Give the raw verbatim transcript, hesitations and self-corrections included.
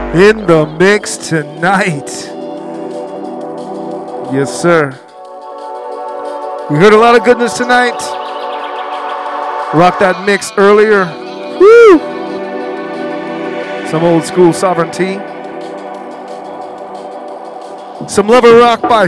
in the mix tonight. Yes, sir. We heard a lot of goodness tonight. Rocked that mix earlier. Woo! Some old school Sovereignty. Some Lover Rock by